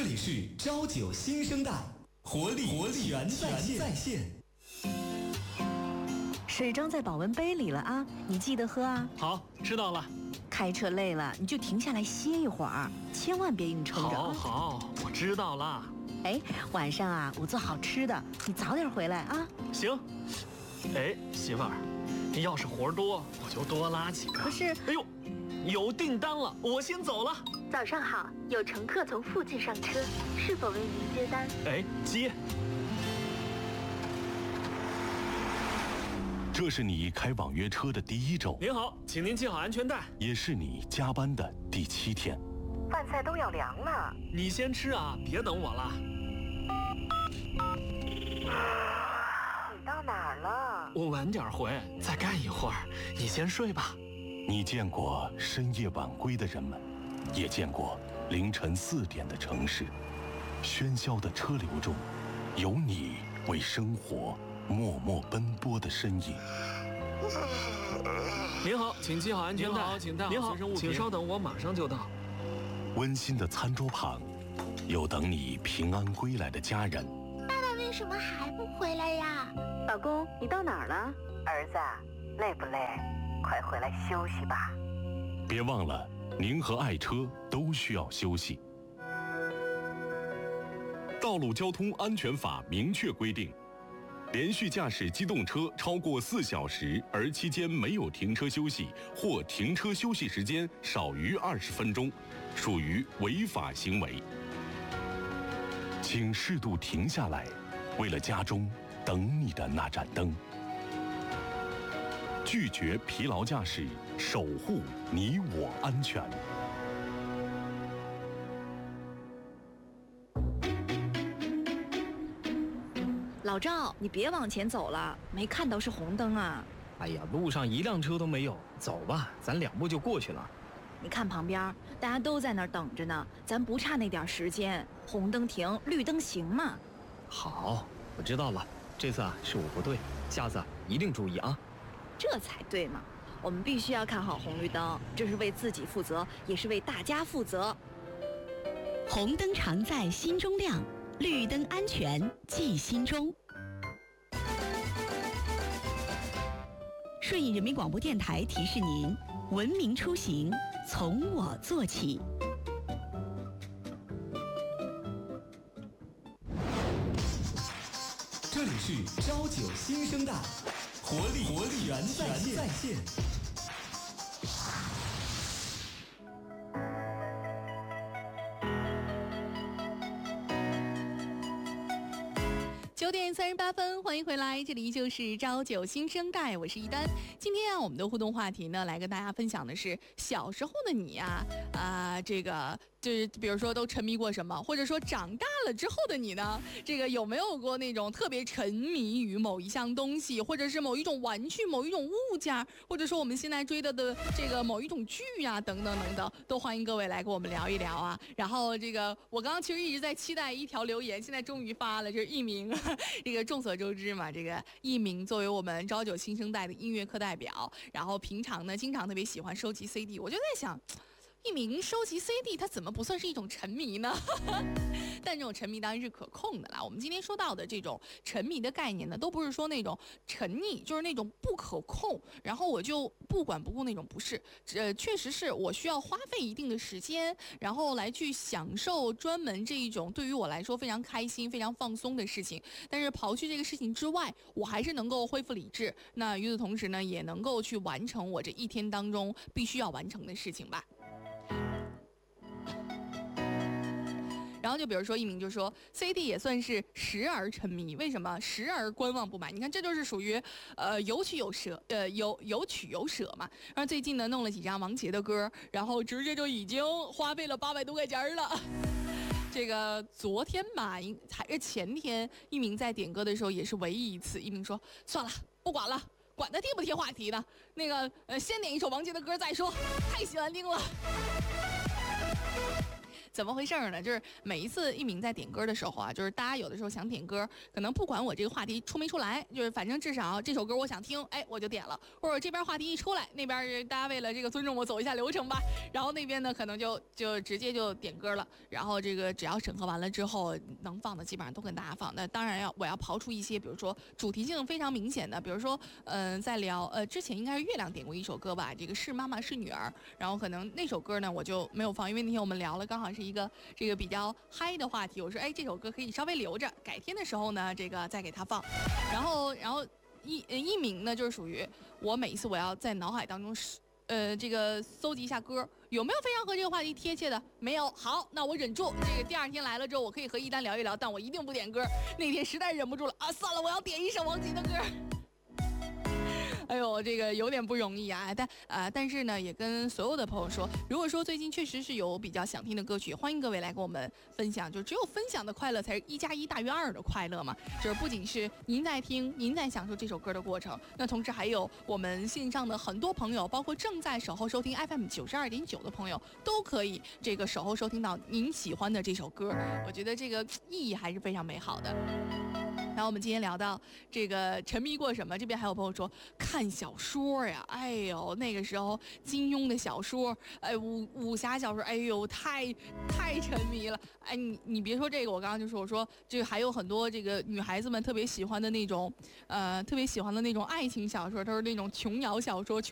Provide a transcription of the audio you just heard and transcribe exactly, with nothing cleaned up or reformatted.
这里是朝九新生代，活力活力全在线。 水装在保温杯里了啊，你记得喝啊。 好，知道了。 开车累了你就停下来歇一会儿，千万别硬撑着。 好好，我知道了。 哎，晚上啊，我做好吃的，你早点回来啊。 行。哎，媳妇儿，你要是活多，我就多拉几个。 可是， 哎呦，有订单了，我先走了。 早上好，有乘客从附近上车，是否为您接单？ 哎，接。 这是你开网约车的第一周。 您好，请您系好安全带。 也是你加班的第七天。 饭菜都要凉了， 你先吃啊，别等我了。 你到哪儿了？ 我晚点回，再干一会儿。你先睡吧。 你见过深夜晚归的人们，也见过凌晨四点的城市。喧嚣的车流中，有你为生活默默奔波的身影。 您好，请系好安全带。 您好，请带好随身物品。 请稍等，我马上就到。 温馨的餐桌旁，有等你平安归来的家人。 爸爸为什么还不回来呀？ 老公，你到哪儿了？ 儿子，累不累？快回来休息吧。 别忘了，您和爱车都需要休息。道路交通安全法明确规定，连续驾驶机动车超过四小时，而期间没有停车休息，或停车休息时间少于二十分钟，属于违法行为。请适度停下来，为了家中等你的那盏灯。拒绝疲劳驾驶，守护你我安全。 老赵，你别往前走了，没看到是红灯啊。 哎呀，路上一辆车都没有，走吧，咱两步就过去了。 你看旁边，大家都在那儿等着呢，咱不差那点时间，红灯停，绿灯行嘛。 好，我知道了，这次啊是我不对，下次啊一定注意啊。 这才对嘛，我们必须要看好红绿灯，这是为自己负责，也是为大家负责。 红灯常在心中亮，绿灯安全记心中。顺义人民广播电台提示您：文明出行从我做起。 这里是朝九新生代，活力活力全在线。 九点三十八分，欢迎回来，这里依旧是朝九新生代，我是一丹。今天啊，我们的互动话题呢，来跟大家分享的是小时候的你呀、啊，啊、呃，这个就是比如说都沉迷过什么，或者说长大了之后的你呢，这个有没有过那种特别沉迷于某一项东西，或者是某一种玩具、某一种物件，或者说我们现在追的的这个某一种剧呀、啊，等等等等，都欢迎各位来跟我们聊一聊啊。然后这个我刚刚其实一直在期待一条留言，现在终于发了，就是一鸣。这个众所周知嘛，这个一鸣作为我们朝九新生代的音乐课代表，然后平常呢经常特别喜欢收集 C D， 我就在想，一鸣收集 C D 它怎么不算是一种沉迷呢？但这种沉迷当然是可控的啦。我们今天说到的这种沉迷的概念呢，都不是说那种沉溺，就是那种不可控，然后我就不管不顾那种，不是。呃，确实是我需要花费一定的时间，然后来去享受专门这一种对于我来说非常开心、非常放松的事情。但是刨去这个事情之外，我还是能够恢复理智。那与此同时呢，也能够去完成我这一天当中必须要完成的事情吧。然后就比如说一鸣就说 C D 也算是时而沉迷，为什么时而观望不买？你看这就是属于呃有取有舍，呃有有取有舍嘛。然后最近呢弄了几张王杰的歌，然后直接就已经花费了八百多块钱了。这个昨天吧，还是前天，一鸣在点歌的时候也是唯一一次，一鸣说算了不管了，管他贴不贴话题呢，那个呃先点一首王杰的歌再说，太喜欢听了。 怎么回事呢？就是每一次一鸣在点歌的时候啊，就是大家有的时候想点歌，可能不管我这个话题出没出来，就是反正至少这首歌我想听，哎，我就点了。或者这边话题一出来，那边大家为了这个尊重我走一下流程吧，然后那边呢可能就就直接就点歌了。然后这个只要审核完了之后，能放的基本上都跟大家放。那当然要我要刨出一些，比如说主题性非常明显的，比如说嗯、呃，在聊呃之前应该是月亮点过一首歌吧，这个是妈妈是女儿，然后可能那首歌呢我就没有放，因为那天我们聊了，刚好是一个这个比较嗨的话题，我说哎这首歌可以稍微留着，改天的时候呢这个再给他放。然后然后一一鸣呢就是属于我每一次我要在脑海当中呃这个搜集一下歌。有没有非常和这个话题贴切的？没有，好，那我忍住。这个第二天来了之后，我可以和一丹聊一聊，但我一定不点歌。那天实在忍不住了啊，算了，我要点一首王杰的歌。哎呦，这个有点不容易啊，但啊、呃，但是呢，也跟所有的朋友说，如果说最近确实是有比较想听的歌曲，欢迎各位来跟我们分享。就只有分享的快乐，才是一加一大于二的快乐嘛。就是不仅是您在听，您在享受这首歌的过程，那同时还有我们线上的很多朋友，包括正在守候收听 F M 九十二点九的朋友，都可以这个守候收听到您喜欢的这首歌。我觉得这个意义还是非常美好的。然后我们今天聊到这个沉迷过什么，这边还有朋友说看小说呀，哎呦那个时候金庸的小说，哎武武侠小说，哎呦太太沉迷了，哎你你别说这个，我刚刚就说我说这个还有很多这个女孩子们特别喜欢的那种，呃特别喜欢的那种爱情小说，都是那种琼瑶小说、